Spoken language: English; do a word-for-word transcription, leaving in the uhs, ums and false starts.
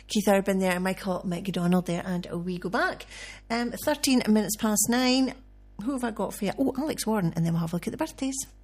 Keith Urban there, and Michael McDonald there, and we go back. Um, thirteen minutes past nine. Who have I got for you? Oh, Alex Warren, and then we'll have a look at the birthdays.